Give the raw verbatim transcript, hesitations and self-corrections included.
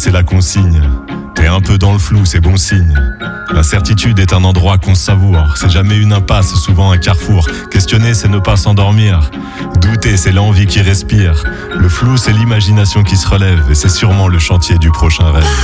c'est la consigne. T'es un peu dans le flou, c'est bon signe. L'incertitude est un endroit qu'on savoure. C'est jamais une impasse, souvent un carrefour. Questionner, c'est ne pas s'endormir. Douter, c'est l'envie qui respire. Le flou, c'est l'imagination qui se relève. Et c'est sûrement le chantier du prochain rêve.